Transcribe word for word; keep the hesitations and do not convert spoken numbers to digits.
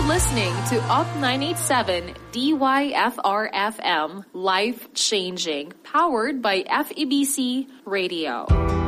listening to Up nine eighty-seven D Y F R F M, life changing, powered by F E B C Radio.